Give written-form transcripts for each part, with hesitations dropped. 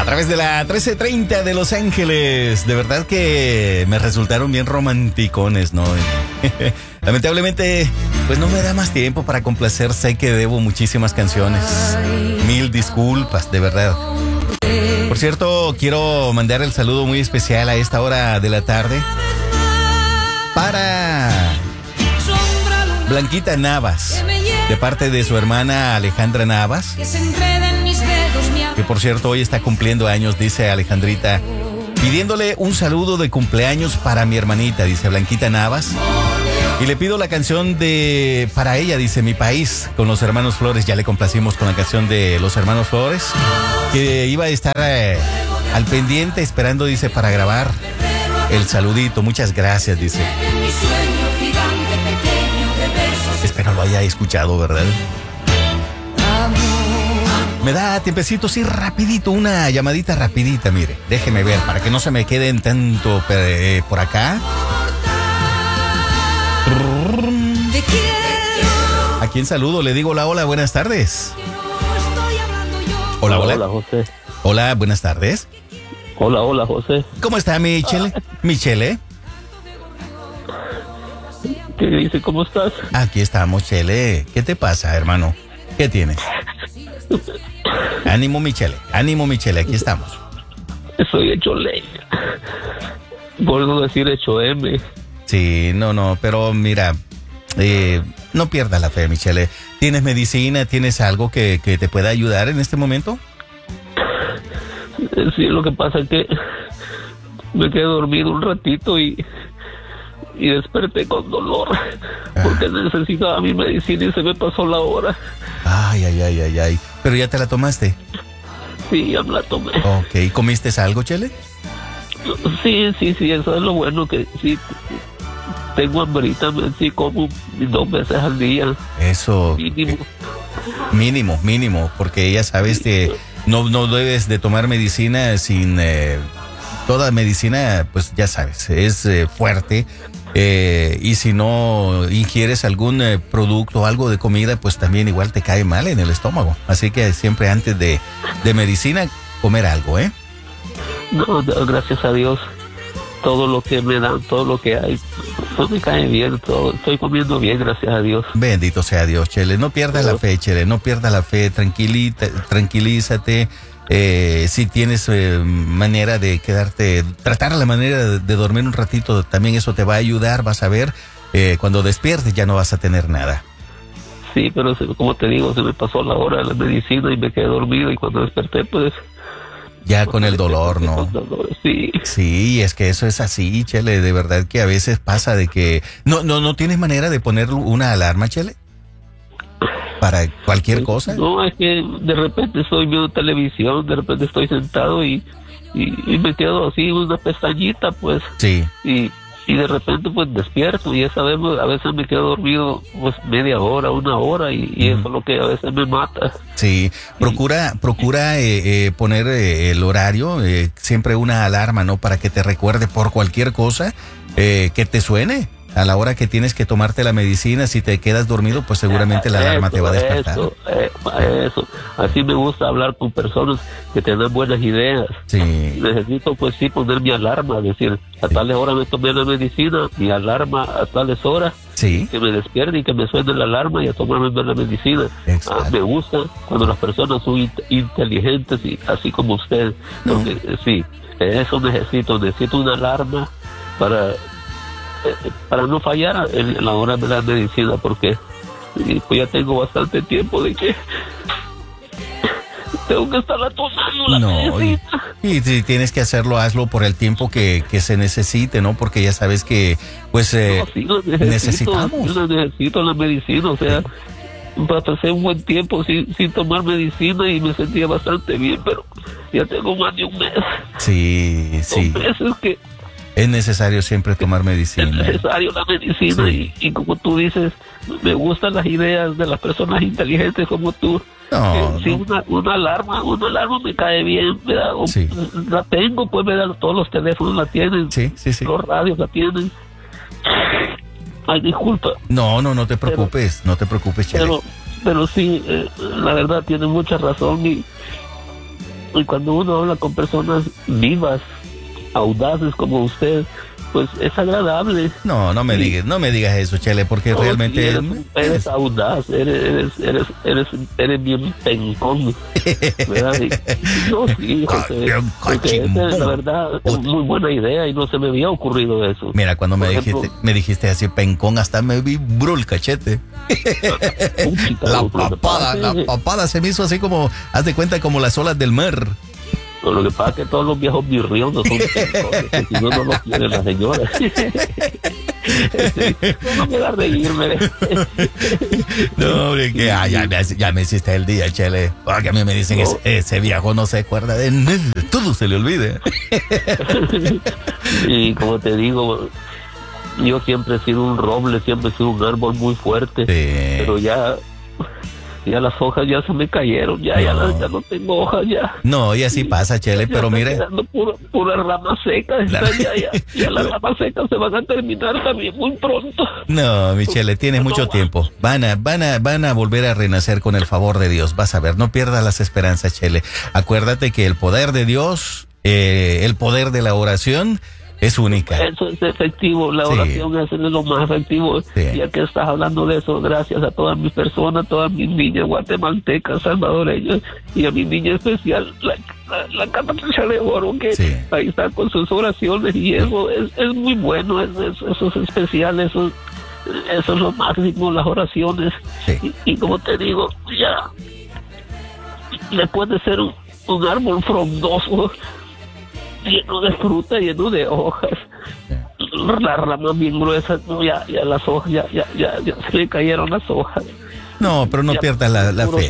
través de la 1330 de Los Ángeles. De verdad que me resultaron bien romanticones, ¿no? Lamentablemente, pues no me da más tiempo para complacer. Sé que debo muchísimas canciones. Mil disculpas, de verdad. Por cierto, quiero mandar el saludo muy especial a esta hora de la tarde para Blanquita Navas, de parte de su hermana Alejandra Navas, que por cierto hoy está cumpliendo años, dice Alejandrita, pidiéndole un saludo de cumpleaños para mi hermanita, dice Blanquita Navas. Y le pido la canción para ella, dice, Mi País, con los hermanos Flores. Ya le complacimos con la canción de los hermanos Flores, que iba a estar al pendiente, esperando, dice, para grabar el saludito. Muchas gracias, dice. Espero lo haya escuchado, ¿verdad? Me da tiempecito, sí, rapidito, una llamadita rapidita, mire. Déjeme ver, para que no se me queden tanto por acá. ¿A quién saludo? Le digo hola, buenas tardes. Hola. Hola, José. Hola, buenas tardes. Hola, José. ¿Cómo está, Michele? Michele. ¿Qué dice? ¿Cómo estás? Aquí estamos, Chele. ¿Qué te pasa, hermano? ¿Qué tienes? Ánimo, Michele, aquí estamos. Soy hecho leña. Por no decir hecho M. Sí, no, pero mira, no pierdas la fe, Michele. ¿Tienes medicina? ¿Tienes algo que te pueda ayudar en este momento? Sí, lo que pasa es que me quedé dormido un ratito y desperté con dolor porque necesitaba mi medicina y se me pasó la hora. Ay. ¿Pero ya te la tomaste? Sí, ya me la tomé. Ok, ¿comiste algo, Chele? Sí, eso es lo bueno, que sí tengo hambrita, sí como 2 veces al día. Eso. Mínimo, porque ya sabes que no debes de tomar medicina sin... toda medicina, pues ya sabes, es fuerte. Y si no ingieres algún producto o algo de comida, pues también igual te cae mal en el estómago. Así que siempre antes de medicina, comer algo, ¿eh? No, gracias a Dios, todo lo que me dan, todo lo que hay, no me cae bien, todo, estoy comiendo bien, gracias a Dios. Bendito sea Dios, Chele. No pierdas la fe, Chele, no pierdas la fe, tranquilízate. Si tienes manera de quedarte, tratar la manera de dormir un ratito, también eso te va a ayudar, vas a ver, cuando despiertes ya no vas a tener nada. Sí, pero como te digo, se me pasó la hora de la medicina y me quedé dormido, y cuando desperté, pues... Ya con el dolor, ¿no? Con dolor, sí. Sí, es que eso es así, Chele, de verdad que a veces pasa de que... ¿No tienes manera de poner una alarma, Chele? ¿Para cualquier cosa? No, es que de repente estoy viendo televisión, de repente estoy sentado y me quedo así, una pestañita, pues. Sí. Y de repente pues despierto, y ya sabemos, a veces me quedo dormido pues media hora, 1 hora, y eso es lo que a veces me mata. Sí, procura poner el horario, siempre una alarma, ¿no? Para que te recuerde por cualquier cosa, que te suene a la hora que tienes que tomarte la medicina. Si te quedas dormido, pues seguramente la alarma te va a despertar. Eso. Así me gusta hablar con personas que tengan buenas ideas. Sí. Necesito, pues sí, poner mi alarma, decir, a tales horas me tomé la medicina, mi alarma a tales horas, sí, que me despierte y que me suene la alarma y a tomarme la medicina. Me gusta cuando las personas son inteligentes, y así como usted. Porque, sí, eso necesito una alarma para no fallar en la hora de la medicina, porque pues ya tengo bastante tiempo de que tengo que estar tomando la medicina. Y si tienes que hacerlo, hazlo por el tiempo que se necesite, ¿no? Porque ya sabes que pues necesitamos. Yo necesito la medicina, o sea, pasé un buen tiempo sin tomar medicina y me sentía bastante bien, pero ya tengo más de 1 mes. Sí. 2 meses que es necesario siempre tomar medicina. Es necesario la medicina, sí. Y como tú dices, me gustan las ideas de las personas inteligentes como tú. Sí, una alarma me cae bien, ¿verdad? Sí. La tengo, pues, ¿verdad? Todos los teléfonos la tienen. Sí. Los radios la tienen. Ay, disculpa. No te preocupes, Chele. Pero sí, la verdad tiene mucha razón, Y cuando uno habla con personas vivas, audaces como usted, pues es agradable. No me digas eso, Chele, porque realmente eres audaz, eres bien pencón, ¿verdad? No, sí, José, porque la verdad es muy buena idea y no se me había ocurrido eso. Mira, cuando me dijiste así pencón, hasta me vibró el cachete. La papada se me hizo así como, haz de cuenta, como las olas del mar. Lo que pasa es que todos los viejos birriosos son pencones, si no los quiere la señora. No me da reírme. No, hombre, que ya me hiciste el día, Chele. Porque a mí me dicen, ese viejo no se acuerda de nada, todo se le olvida. Y como te digo, yo siempre he sido un roble, siempre he sido un árbol muy fuerte, pero ya las hojas ya se me cayeron, ya no tengo hojas ya. No, y así pasa, Chele, pero mire. Pura rama seca, ya las ramas secas se van a terminar también muy pronto. No, mi Chele, tienes mucho tiempo. Van a volver a renacer con el favor de Dios, vas a ver, no pierdas las esperanzas, Chele. Acuérdate que el poder de Dios, el poder de la oración es única. Eso es efectivo, la oración es lo más efectivo. Ya que estás hablando de eso, gracias a todas mis personas, todas mis niñas guatemaltecas, salvadoreñas, y a mi niña especial, la Patricia de Oro, que ahí está con sus oraciones, y eso es muy bueno, eso es especial, eso es lo máximo, las oraciones. Y como te digo, ya después de ser un árbol frondoso, lleno de fruta, lleno de hojas, las ramas bien gruesas, no, ya las hojas, ya se le cayeron las hojas. No, pero no pierdas la fe.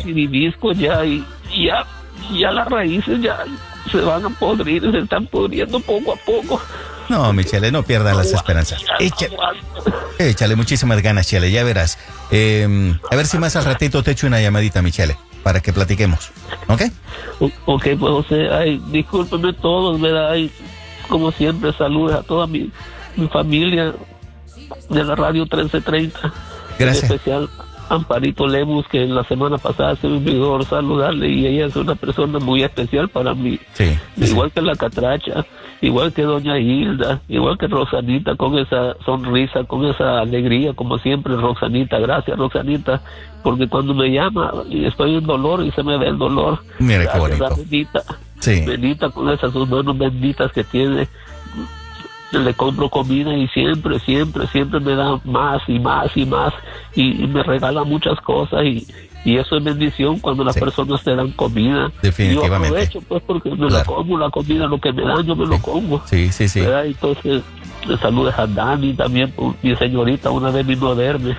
Ya las raíces ya se van a podrir, se están pudriendo poco a poco. No, mi Chele, no pierdas las esperanzas. Échale muchísimas ganas, Chele, ya verás. A ver si más al ratito te echo una llamadita, mi Chele, para que platiquemos, ¿ok? Ok, pues José, discúlpeme todos, ¿verdad? Como siempre, saludos a toda mi familia de la radio 1330. Gracias. En especial Amparito Lemus, que la semana pasada se me olvidó saludarle, y ella es una persona muy especial para mí. Igual que la Catracha, igual que doña Hilda, igual que Rosanita, con esa sonrisa, con esa alegría, como siempre, Rosanita. Gracias, Rosanita, porque cuando me llama y estoy en dolor y se me ve el dolor. Mira qué bonito. Bendita, bendita con esas sus manos benditas que tiene. Le compro comida y siempre me da más y más y más, y me regala muchas cosas, y eso es bendición cuando las personas te dan comida. Definitivamente. Yo aprovecho pues porque me la como, la comida, lo que me dan yo me lo como. ¿Verdad? Entonces, saludos a Dani también, mi señorita, una vez vino a verme.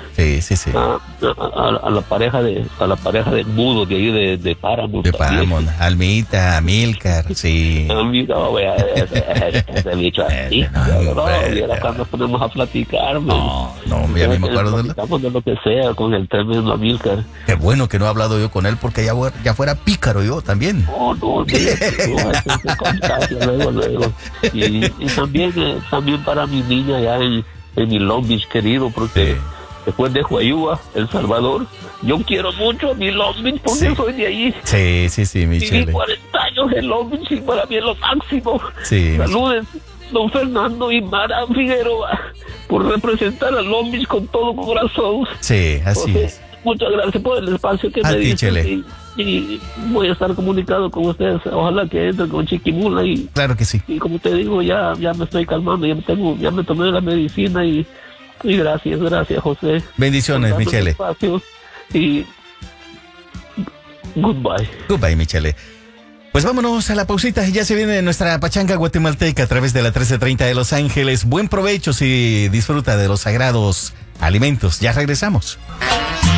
A la pareja de Mudo de ahí de Paramount. De Paramount, Almita, Amílcar, Almita, ese bicho así. Cuando nos ponemos a platicar. No, ya me acuerdo de lo que sea con el tremendo Amílcar. Qué bueno que no he hablado yo con él, porque ya fuera pícaro yo también. No, se contagia luego. Y también para mi niña ya en mi Long Beach querido, porque después de Huayúa, El Salvador, yo quiero mucho a mi Long Beach porque soy de ahí. Mi Chele. Viví 40 años en Long Beach y para mí es lo máximo. Saludes, don Fernando y Mara Figueroa, por representar a Long Beach con todo corazón. Así es. Muchas gracias por el espacio que me diste. Y voy a estar comunicado con ustedes. Ojalá que entre con Chiquimula. Claro que sí. Y como te digo, ya me estoy calmando. Ya me tomé la medicina. Y gracias, José. Bendiciones, mi Chele. Y goodbye. Goodbye, mi Chele. Pues vámonos a la pausita. Ya se viene nuestra pachanga guatemalteca a través de la 1330 de Los Ángeles. Buen provecho si disfruta de los sagrados alimentos. Ya regresamos.